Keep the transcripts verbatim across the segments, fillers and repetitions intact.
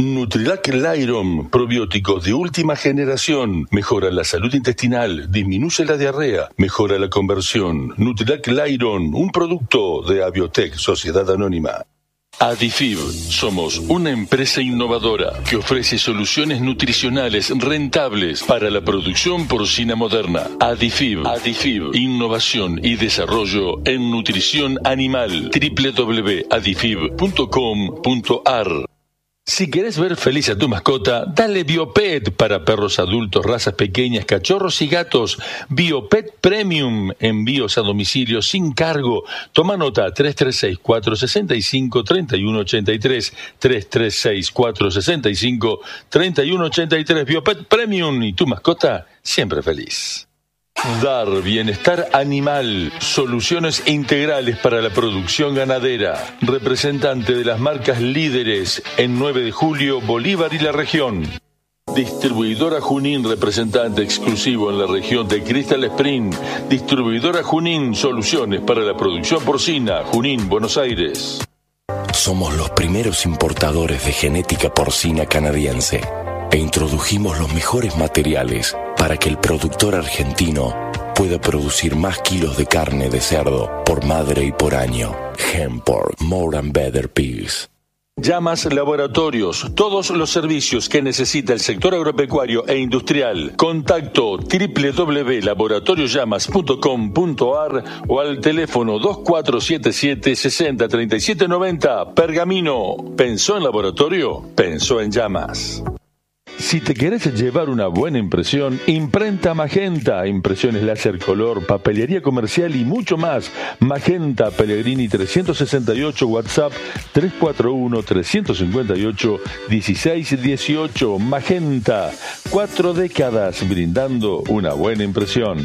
Nutrilac Lyron, probióticos de última generación, mejora la salud intestinal, disminuye la diarrea, mejora la conversión. Nutrilac Lyron, un producto de Abiotech, Sociedad Anónima. Adifib, somos una empresa innovadora que ofrece soluciones nutricionales rentables para la producción porcina moderna. Adifib, Adifib, innovación y desarrollo en nutrición animal. doble u doble u doble u punto adifib punto com punto a r. Si querés ver feliz a tu mascota, dale Biopet para perros adultos, razas pequeñas, cachorros y gatos. Biopet Premium, envíos a domicilio sin cargo. Toma nota, tres tres seis, cuatro seis cinco, tres uno ocho tres, tres tres seis, cuatro seis cinco, tres uno ocho tres. Biopet Premium y tu mascota siempre feliz. Dar Bienestar Animal, soluciones integrales para la producción ganadera. Representante de las marcas líderes en nueve de julio, Bolívar y la región. Distribuidora Junín, representante exclusivo en la región de Crystal Spring. Distribuidora Junín, soluciones para la producción porcina. Junín, Buenos Aires. Somos los primeros importadores de genética porcina canadiense e introdujimos los mejores materiales para que el productor argentino pueda producir más kilos de carne de cerdo por madre y por año. Hempork, more and better pigs. Llamas Laboratorios, todos los servicios que necesita el sector agropecuario e industrial. Contacto doble u doble u doble u punto laboratorios llamas punto com punto a r o al teléfono dos cuatro siete siete, seis cero tres siete nueve cero. Pergamino, ¿pensó en laboratorio? Pensó en llamas. Si te querés llevar una buena impresión, Imprenta Magenta, impresiones láser color, papelería comercial y mucho más. Magenta Pellegrini trescientos sesenta y ocho, WhatsApp tres cuatro uno, tres cinco ocho, uno seis uno ocho. Magenta, cuatro décadas brindando una buena impresión.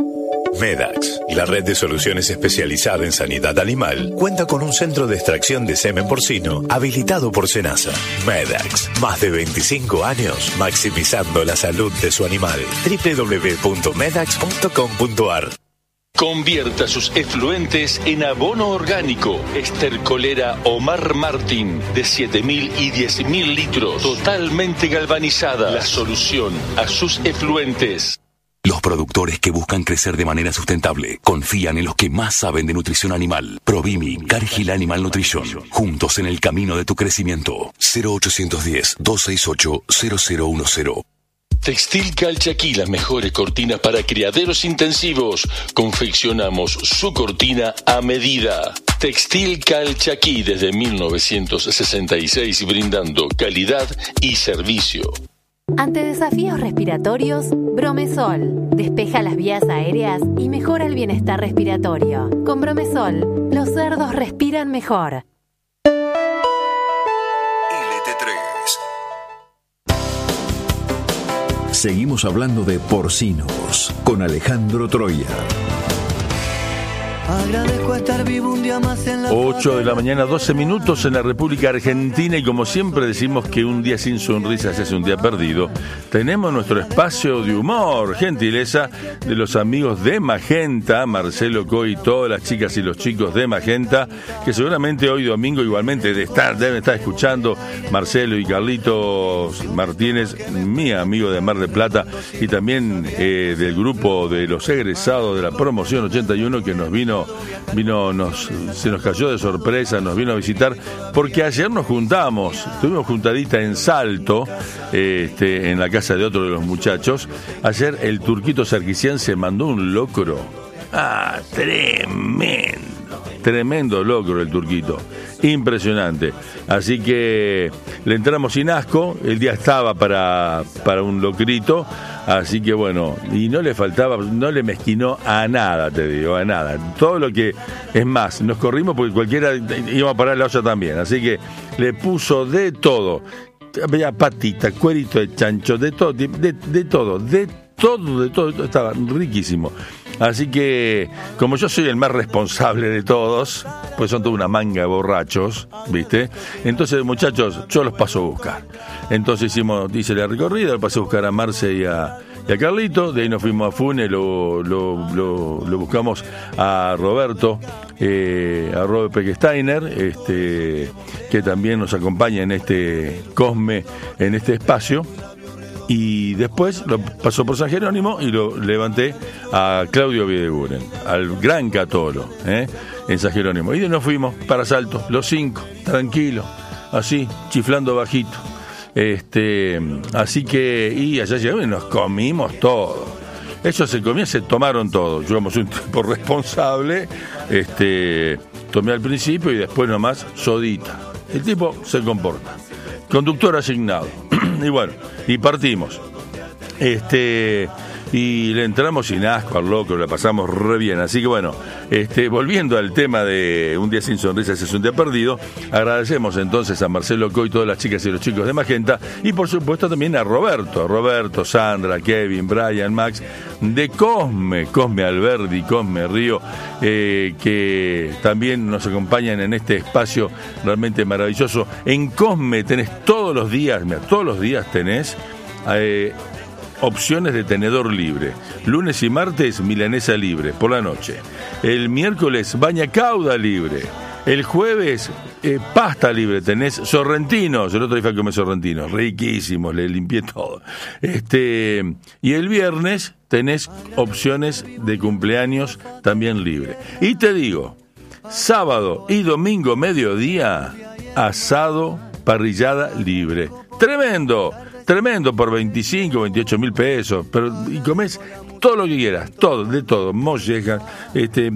Medax, la red de soluciones especializada en sanidad animal, cuenta con un centro de extracción de semen porcino habilitado por Senasa. Medax, más de veinticinco años maximizando la salud de su animal. doble u doble u doble u punto medax punto com punto a r. Convierta sus efluentes en abono orgánico. Estercolera Omar Martín, de siete mil y diez mil litros, totalmente galvanizada. La solución a sus efluentes. Los productores que buscan crecer de manera sustentable confían en los que más saben de nutrición animal. Provimi, Cargill Animal Nutrition. Juntos en el camino de tu crecimiento. cero ochocientos diez, doscientos sesenta y ocho, cero cero diez. Textil Calchaquí, las mejores cortinas para criaderos intensivos. Confeccionamos su cortina a medida. Textil Calchaquí desde mil novecientos sesenta y seis, brindando calidad y servicio. Ante desafíos respiratorios, Bromesol despeja las vías aéreas y mejora el bienestar respiratorio. Con Bromesol, los cerdos respiran mejor. L T tres. Seguimos hablando de porcinos con Alejandro Troya. Agradezco estar vivo un día más en la ocho de la mañana, doce minutos en la República Argentina, y como siempre decimos que un día sin sonrisas es un día perdido, tenemos nuestro espacio de humor, gentileza de los amigos de Magenta, Marcelo Coy, todas las chicas y los chicos de Magenta, que seguramente hoy domingo igualmente de estar, deben estar escuchando, Marcelo y Carlitos Martínez, mi amigo de Mar del Plata, y también eh, del grupo de los egresados de la promoción ochenta y uno que nos vino vino nos se nos cayó de sorpresa, nos vino a visitar porque ayer nos juntamos, estuvimos juntadita en Salto, este, en la casa de otro de los muchachos. Ayer el Turquito Sarkisian se mandó un locro, ah, tremendo, tremendo locro el Turquito, impresionante. Así que le entramos sin asco, el día estaba para, para un locrito. Así que bueno, y no le faltaba, no le mezquinó a nada, te digo, a nada. Todo lo que, es más, nos corrimos porque cualquiera íbamos a parar la olla también. Así que le puso de todo. Había patita, cuerito de chancho, de todo, de, de, de todo, de todo, de todo, estaba riquísimo. Así que, como yo soy el más responsable de todos, pues son toda una manga de borrachos, ¿viste? Entonces, muchachos, yo los paso a buscar. Entonces hicimos, hice la recorrida, lo pasé a buscar a Marce y a, y a Carlito. De ahí nos fuimos a Funes, lo, lo, lo, lo buscamos a Roberto, eh, a Robert Pecksteiner, este, que también nos acompaña en este Cosme, en este espacio. Y después lo pasó por San Jerónimo y lo levanté a Claudio Videguren, al gran Catolo, ¿eh? en San Jerónimo. Y de nos fuimos para Salto, los cinco, tranquilos, así, chiflando bajito. Este, así que, y allá llegamos y nos comimos todo. Ellos se comían, se tomaron todo. Yo como soy un tipo responsable, este, tomé al principio y después nomás sodita. El tipo se comporta. Conductor asignado. Y bueno, y partimos. Este, y le entramos sin asco al loco, la pasamos re bien. Así que bueno, este, volviendo al tema de Un día sin sonrisas es un día perdido, agradecemos entonces a Marcelo Coy, todas las chicas y los chicos de Magenta, y por supuesto también a Roberto, a Roberto, Sandra, Kevin, Brian, Max, de Cosme, Cosme Alberdi, Cosme Río, eh, que también nos acompañan en este espacio realmente maravilloso. En Cosme tenés todos los días, mira, todos los días tenés eh, opciones de tenedor libre. Lunes y martes, milanesa libre, por la noche. El miércoles, baña cauda libre. El jueves, eh, pasta libre. Tenés sorrentinos. El otro día fui a comer sorrentinos. Riquísimos, le limpié todo. Este, y el viernes tenés opciones de cumpleaños también libre. Y te digo, sábado y domingo mediodía, asado, parrillada libre. ¡Tremendo! Tremendo, por veinticinco, veintiocho mil pesos, pero y comés todo lo que quieras, todo, de todo, mollejas, este,